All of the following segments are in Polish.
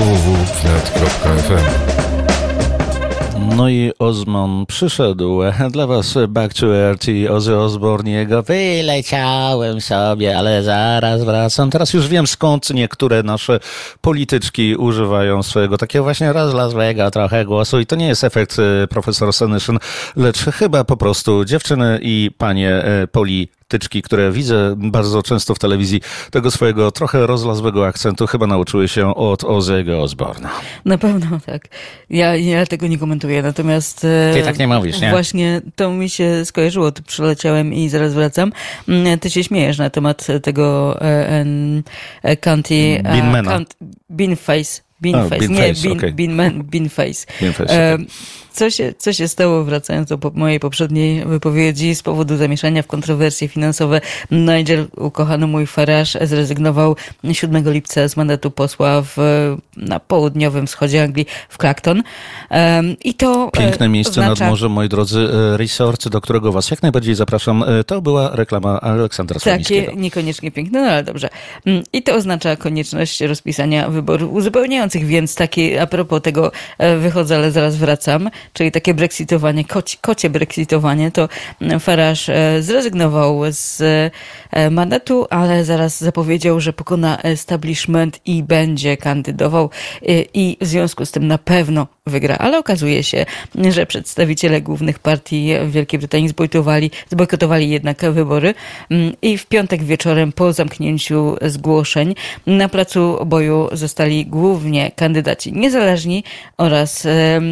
www.flat.fm. No i Ozmon przyszedł. Dla was Back to Earth i Ozzy Osbourne, jego wyleciałem sobie, ale zaraz wracam. Teraz już wiem, skąd niektóre nasze polityczki używają swojego takiego właśnie rozlazłego trochę głosu i to nie jest efekt profesor Senyszyn, lecz chyba po prostu dziewczyny i panie polityczki, które widzę bardzo często w telewizji, tego swojego trochę rozlazłego akcentu chyba nauczyły się od Ozzy'ego Osbourne'a. Na pewno tak. Ja tego nie komentuję, natomiast Ty tak nie mówisz, nie? Właśnie to mi się skojarzyło. Tu przyleciałem i zaraz wracam. Ty się śmiejesz na temat tego Beanface. Beanface. Co się stało, wracając do mojej poprzedniej wypowiedzi, z powodu zamieszania w kontrowersje finansowe, Nigel, ukochany mój Farage, zrezygnował 7 lipca z mandatu posła na południowym wschodzie Anglii w Clacton. I to piękne miejsce nad morzem, moi drodzy, resort, do którego was jak najbardziej zapraszam. To była reklama Aleksandra Sławickiego. Takie niekoniecznie piękne, no ale dobrze. I to oznacza konieczność rozpisania wyborów uzupełniających, więc taki, a propos tego wychodzę, ale zaraz wracam, czyli takie brexitowanie, kocie brexitowanie, to Farage zrezygnował z mandatu, ale zaraz zapowiedział, że pokona establishment i będzie kandydował i w związku z tym na pewno wygra. Ale okazuje się, że przedstawiciele głównych partii w Wielkiej Brytanii zbojkotowali jednak wybory i w piątek wieczorem po zamknięciu zgłoszeń na placu boju zostali głównie kandydaci niezależni oraz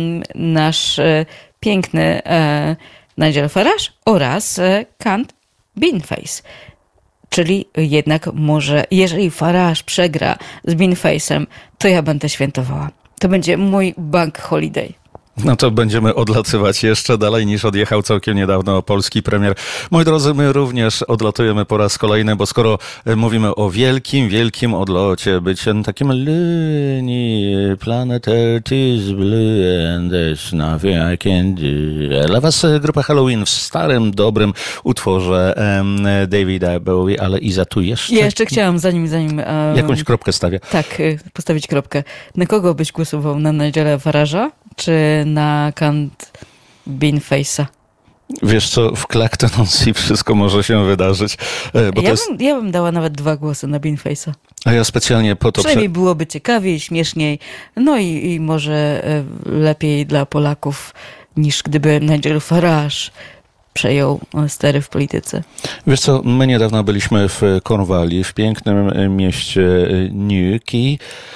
nasz piękny Nigel Farage oraz Kant Beanface. Czyli jednak może, jeżeli Farage przegra z Beanface'em, to ja będę świętowała. To będzie mój bank holiday. No to będziemy odlatywać jeszcze dalej niż odjechał całkiem niedawno polski premier. Moi drodzy, my również odlatujemy po raz kolejny, bo skoro mówimy o wielkim odlocie, bycie takim linii, planet Earth is blue and there's nothing I can do. Dla was grupa Halloween w starym, dobrym utworze Davida Bowie, ale Iza tu jeszcze... Ja jeszcze chciałam, zanim jakąś kropkę stawię. Tak, postawić kropkę. Na kogo byś głosował? Na Nigela Farage'a czy na Kant Beanface'a? Wiesz co, w Clacton-on-Sea wszystko może się wydarzyć. Bo ja bym dała nawet 2 głosy na Beanface'a. A ja specjalnie po to... Przynajmniej byłoby ciekawiej, śmieszniej, no i może lepiej dla Polaków niż gdyby Nigel Farage przejął stery w polityce. Wiesz co, my niedawno byliśmy w Cornwalli, w pięknym mieście Newquay.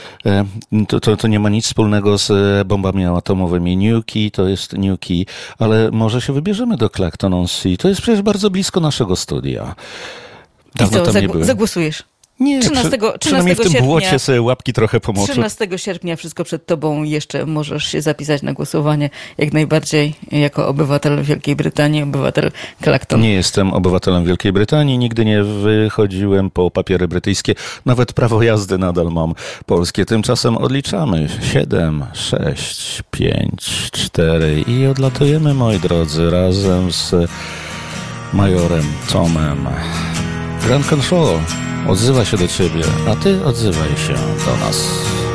To nie ma nic wspólnego z bombami atomowymi. Newquay to jest Newquay, ale może się wybierzemy do Clacton-on-Sea. To jest przecież bardzo blisko naszego studia. Dawno tam nie byłem. Zagłosujesz? Nie, 13 przynajmniej w tym błocie sobie łapki trochę pomocy. 13 sierpnia wszystko przed tobą, jeszcze możesz się zapisać na głosowanie jak najbardziej jako obywatel Wielkiej Brytanii, obywatel Clacton. Nie jestem obywatelem Wielkiej Brytanii, nigdy nie wychodziłem po papiery brytyjskie, nawet prawo jazdy nadal mam polskie. Tymczasem odliczamy 7, 6, 5, 4 i odlatujemy, moi drodzy, razem z majorem Tomem. Grand Control odzywa się do ciebie, a ty odzywaj się do nas.